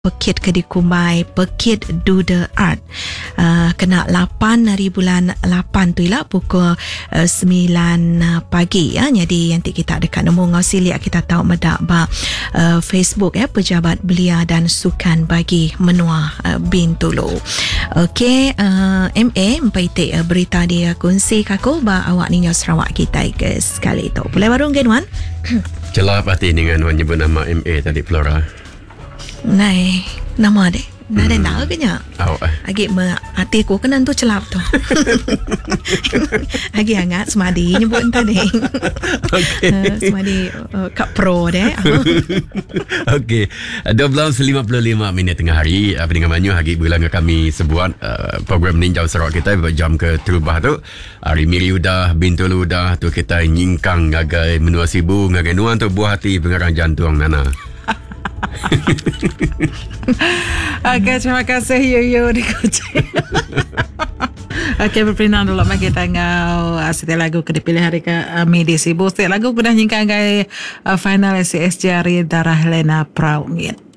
Pekit Kedikumbai, Pekit Duda Art. Kena 8 hari bulan 8 tu lah pukul 9 pagi ya. Jadi nanti kita dekat nombor ngau silik kita tahu medak ba Facebook ya, Pejabat Belia dan Sukan bagi Menua Bintulu. Okey, MA mpaitik berita dia kongsi kako ba awak ni Sarawak kita ke sekali tu. Boleh barung ke Wan? Celah pati dengan Wan nyebut nama MA tadi Flora. Nai, nama deh. Dah ada tahu ke nya? Agak hati aku kena tu celap tu. Lagi hangat semadi nyebut entah deh. Semadi Kak Pro deh. Okey. 12.55 tengah hari. Dengan Manyu hari bulan kami sebuat program Ninja Sarawak kita jam ke terubah tu. Hari Miri udah, Bintulu udah tu kita nyingkang ngagai menua sibu, ngagai nuan tu buah hati pengarang jantung Nana. Okay, terima kasih Yoyo di Kuching. Okay, berpindah dulu mari kita ngau setiap lagu ke dipilih hari ke media sibuk. Setiap lagu kudah nyingkang gai final SCSJ hari darah Helena Praungit.